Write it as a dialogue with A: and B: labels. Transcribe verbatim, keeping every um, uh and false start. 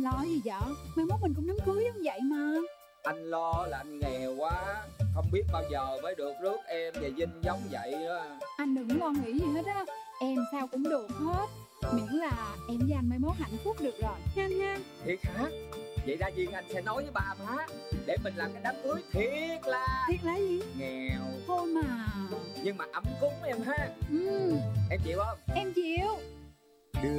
A: lo gì vậy? Mai mốt mình cũng đám cưới giống vậy mà.
B: Anh lo là anh nghèo quá, không biết bao giờ mới được rước em về dinh giống vậy á.
A: Anh đừng lo nghĩ gì hết á. Em sao cũng được hết, miễn là em với anh mai mốt hạnh phúc được rồi nha anh ha.
B: Thiệt hả? Vậy ra Duyên anh sẽ nói với ba má để mình làm cái đám cưới thiệt là
A: Thiệt là gì?
B: nghèo
A: Thôi mà.
B: nhưng mà ấm cúng em ha.
A: Ừ,
B: Em chịu không?
A: em chịu.